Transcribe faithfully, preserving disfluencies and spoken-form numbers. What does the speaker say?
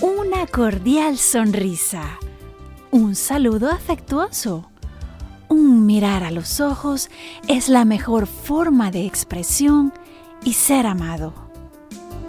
Una cordial sonrisa, un saludo afectuoso, un mirar a los ojos es la mejor forma de expresión y ser amado.